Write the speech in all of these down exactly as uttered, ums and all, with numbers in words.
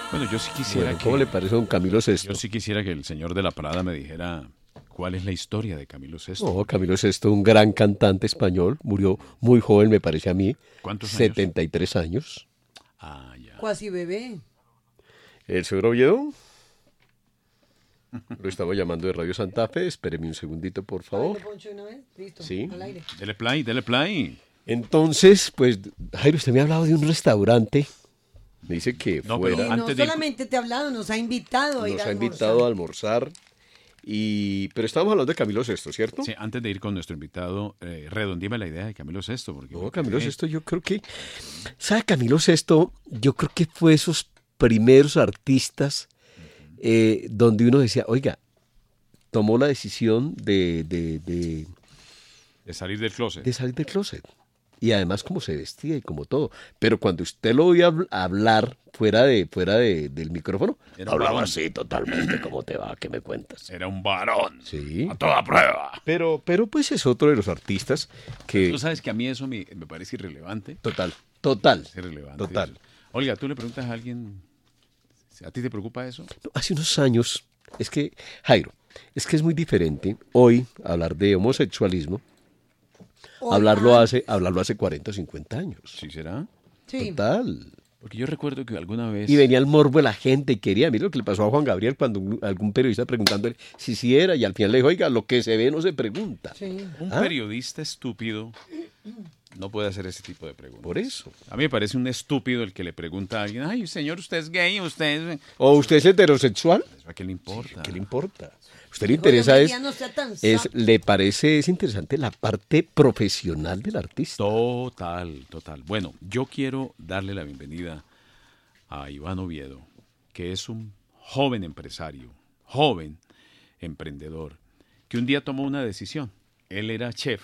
Bueno, yo sí quisiera Bueno, que... ¿cómo le parece a don Camilo Yo Sesto? sí quisiera que el señor de la Prada me dijera cuál es la historia de Camilo Sesto. No, Camilo Sesto, un gran cantante español, murió muy joven, me parece a mí, ¿Cuántos años? setenta y tres años. Ah, ya. Cuasi bebé. El señor Oviedo, lo estamos llamando de Radio Santa Fe, espéreme un segundito, por favor. Baile, Poncho, una vez. Listo. Sí. Al aire. Dele play, dele play. Entonces, pues, Jairo, usted me ha hablado de un restaurante. Me dice que No, pero Y fuera, no antes de ir- solamente te ha hablado, nos ha invitado a ir nos a ha invitado a almorzar. Y, pero estamos hablando de Camilo Sesto, ¿cierto? Sí, antes de ir con nuestro invitado, eh, redondíme la idea de Camilo Sesto. Porque No, me Camilo quedé- Sesto, yo creo que, ¿sabe? Camilo Sesto, yo creo que fue esos primeros artistas eh, donde uno decía, oiga, tomó la decisión de, de, de, de salir del closet. de salir del closet. Y además cómo se vestía y como todo. Pero cuando usted lo oía habl- hablar fuera de fuera de, del micrófono, Era un hablaba varón. así totalmente. ¿Cómo te va? ¿Qué me cuentas? Era un varón. Sí. A toda prueba. Pero, pero pues es otro de los artistas que... Tú sabes que a mí eso me, me parece irrelevante. Total, total, Es irrelevante. total. Olga, tú le preguntas a alguien, ¿a ti te preocupa eso? No, hace unos años, es que, Jairo, es que es muy diferente hoy hablar de homosexualismo, hablarlo Oigan, hace, hablarlo hace cuarenta o cincuenta años. ¿Sí será? Sí. Total. Porque yo recuerdo que alguna vez... Y venía el morbo de la gente y quería, mira lo que le pasó a Juan Gabriel cuando un- algún periodista preguntándole si sí era, y al final le dijo, oiga, lo que se ve no se pregunta. Sí. Un ¿Ah? periodista estúpido no puede hacer ese tipo de preguntas. Por eso. A mí me parece un estúpido el que le pregunta a alguien, ay, señor, usted es gay, usted es... ¿O usted es heterosexual? ¿A qué le importa? ¿Qué le importa? ¿Usted le Oiga, interesa es, María, no sea tan es, sapo. le parece, es interesante la parte profesional del artista? Total, total. Bueno, yo quiero darle la bienvenida a Iván Oviedo, que es un joven empresario, joven emprendedor, que un día tomó una decisión. Él era chef.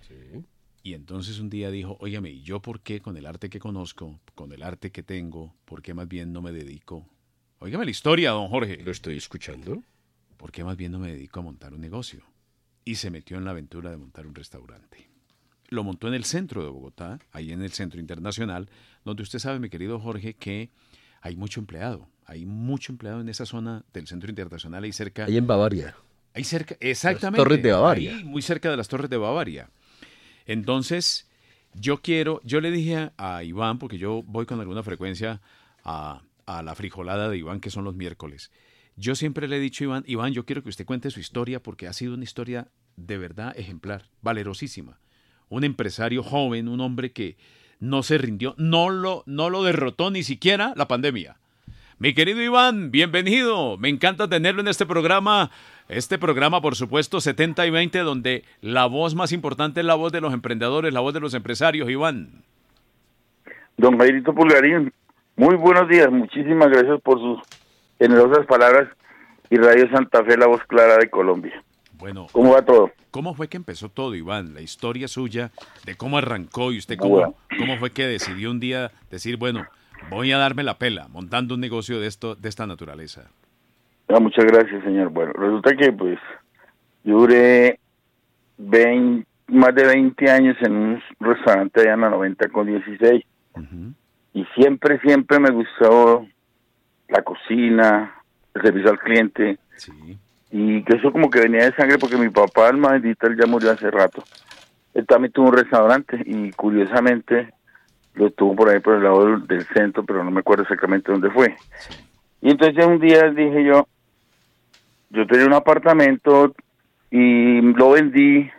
Y entonces un día dijo, óigame, ¿y yo por qué con el arte que conozco, con el arte que tengo, por qué más bien no me dedico? Óigame la historia, don Jorge. Lo estoy escuchando. ¿Por qué más bien no me dedico a montar un negocio? Y se metió en la aventura de montar un restaurante. Lo montó en el centro de Bogotá, ahí en el Centro Internacional, donde usted sabe, mi querido Jorge, que hay mucho empleado. Hay mucho empleado en esa zona del Centro Internacional, ahí cerca. Ahí en Bavaria. Ahí cerca, exactamente. Torres de Bavaria. Ahí, muy cerca de las Torres de Bavaria. Entonces, yo quiero, yo le dije a, a Iván, porque yo voy con alguna frecuencia a, a la frijolada de Iván, que son los miércoles. Yo siempre le he dicho a Iván, Iván, yo quiero que usted cuente su historia, porque ha sido una historia de verdad ejemplar, valerosísima. Un empresario joven, un hombre que no se rindió, no lo, no lo derrotó ni siquiera la pandemia. Mi querido Iván, bienvenido. Me encanta tenerlo en este programa. Este programa, por supuesto, setenta y veinte, donde la voz más importante es la voz de los emprendedores, la voz de los empresarios, Iván. Don Jairito Pulgarín, muy buenos días. Muchísimas gracias por sus generosas palabras. Y Radio Santa Fe, la voz clara de Colombia. Bueno, ¿Cómo va todo? ¿cómo fue que empezó todo, Iván? La historia suya, de cómo arrancó y usted cómo, Bueno. cómo fue que decidió un día decir, bueno, voy a darme la pela montando un negocio de esto, de esta naturaleza. Ah, muchas gracias, señor. Bueno, resulta que pues yo duré veinte, más de veinte años en un restaurante allá en la noventa con dieciséis. Uh-huh. Y siempre, siempre me gustó la cocina, el servicio al cliente. Sí. Y que eso como que venía de sangre porque mi papá, alma bendita, él ya murió hace rato. Él también tuvo un restaurante y curiosamente lo tuvo por ahí por el lado del, del centro, pero no me acuerdo exactamente dónde fue. Y entonces un día dije yo, yo tenía un apartamento y lo vendí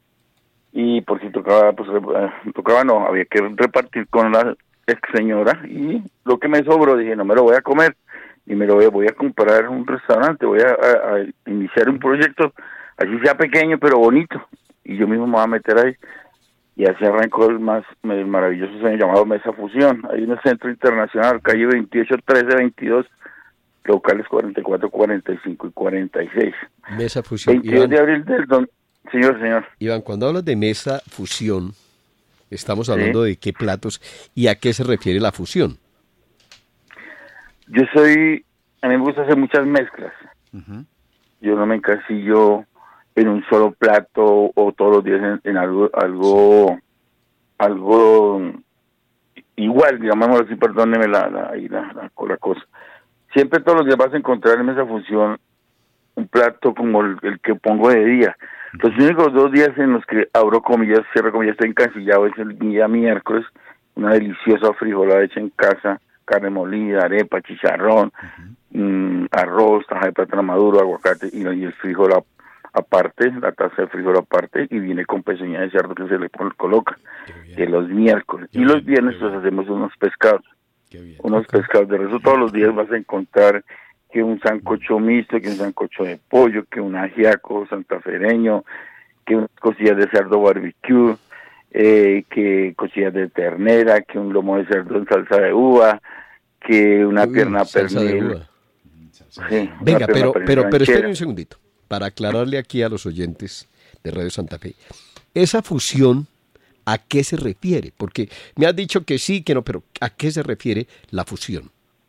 y por si tocaba, pues eh, tocaba no, había que repartir con la ex señora y lo que me sobró dije, no me lo voy a comer y me lo voy, voy a comprar un restaurante, voy a, a, a iniciar un proyecto, así sea pequeño pero bonito, y yo mismo me voy a meter ahí. Y así arrancó el más el maravilloso sueño llamado Mesa Fusión. Hay un centro internacional, calle veintiocho, trece, veintidós, locales cuarenta y cuatro, cuarenta y cinco y cuarenta y seis. Mesa Fusión. veintidós Iván, de abril del don... Señor, señor. Iván, cuando hablas de Mesa Fusión, estamos hablando Sí. de qué platos y a qué se refiere la fusión. Yo soy... A mí me gusta hacer muchas mezclas. Uh-huh. Yo no me encasillo en un solo plato o todos los días en, en algo algo algo igual, digámoslo así, perdóneme la la, la, la, la cosa. siempre todos los días vas a encontrar en esa función un plato como el, el que pongo de día. Los únicos dos días en los que abro comillas, cierro comillas, estoy encancillado es el día miércoles, una deliciosa frijolada hecha en casa, carne molida, arepa, chicharrón, uh-huh. mmm, arroz, taja de plátano maduro, aguacate y, y el frijol a, aparte, la taza de frijol aparte, y viene con pezuña de cerdo que se le pon, coloca, de los miércoles. Qué y bien, los viernes pues hacemos unos pescados, unos okay. pescados. De resto todos los días vas a encontrar que un sancocho mixto, que un sancocho de pollo, que un ajiaco santafereño, que unas costillas de cerdo barbecue, eh, que costillas de ternera, que un lomo de cerdo en salsa de uva, que una Uy, pierna pernil. Sí, venga, pero, pero, pero espere un segundito, para aclararle aquí a los oyentes de Radio Santa Fe, esa fusión, ¿a qué se refiere? Porque me has dicho que sí, que no, pero ¿a qué se refiere la fusión?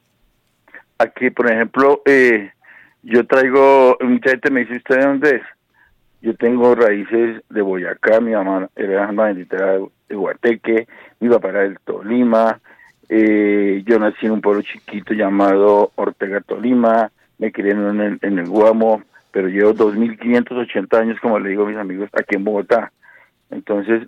Aquí, por ejemplo, eh, yo traigo, mucha gente me dice, ¿usted de dónde es? Yo tengo raíces de Boyacá, mi mamá era bendita de Guateque, mi papá era del Tolima, eh, yo nací en un pueblo chiquito llamado Ortega, Tolima, me crié en el, en el Guamo, pero llevo dos mil quinientos ochenta años, como le digo a mis amigos, aquí en Bogotá. Entonces,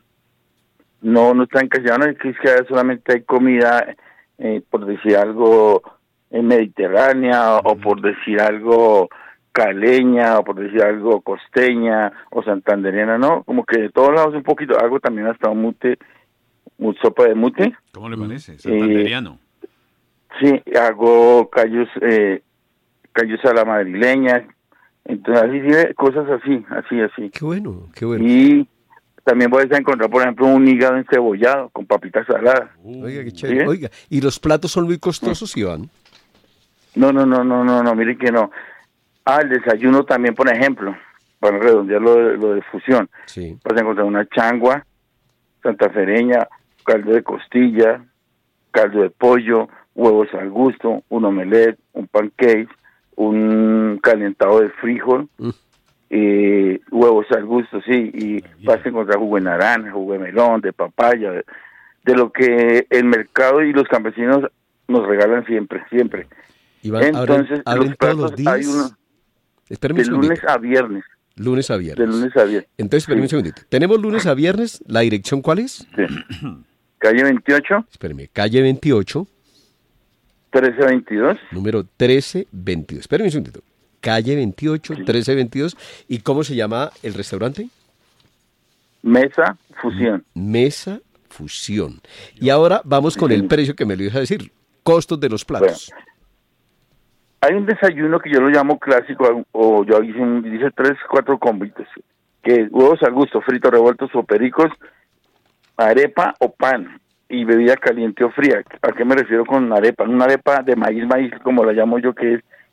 no, no está encasillado, es que solamente hay comida, eh, por decir algo, en mediterránea, o por decir algo caleña, o por decir algo costeña, o santandereana, ¿no? Como que de todos lados un poquito, hago también hasta un mute, un sopa de mute. ¿Cómo le parece? Santanderiano. Eh, sí, hago callos, eh, callos a la madrileña, entonces así, sí, cosas así, así, así. Qué bueno, qué bueno. Y también puedes encontrar, por ejemplo, un hígado encebollado con papitas saladas. Oiga, qué chévere. ¿Sí? Oiga, ¿y los platos son muy costosos, Iván? No, no, no, no, no, no, mire que no. Ah, el desayuno también, por ejemplo, para redondear lo de, lo de fusión. Sí. Vas a encontrar una changua santafereña, caldo de costilla, caldo de pollo, huevos al gusto, un omelette, un pancake, un calentado de frijol, mm. eh, huevos al gusto, sí, y yeah. vas a encontrar jugo de naranja, jugo de melón, de papaya, de, de lo que el mercado y los campesinos nos regalan siempre, siempre. Iván, entonces, ¿abren, abren los platos todos los días? Hay uno de lunes a viernes. Lunes a viernes. De lunes a viernes. Entonces, espérame sí. un segundito. Tenemos lunes a viernes, ¿la dirección cuál es? Sí. Calle veintiocho. Espérame, calle veintiocho. trece veintidós. Número trece veintidós. Espérame un segundito. Calle veintiocho, sí. trece veintidós. ¿Y cómo se llama el restaurante? Mesa Fusión. Mesa Fusión. Y ahora vamos con sí. el precio que me lo ibas a decir. Costos de los platos. Bueno. Hay un desayuno que yo lo llamo clásico, o yo hice, un, dice tres, cuatro convitos, que es huevos al gusto, fritos, revueltos o pericos, arepa o pan, y bebida caliente o fría. ¿A qué me refiero con arepa? Una arepa de maíz, maíz, como la llamo yo, que es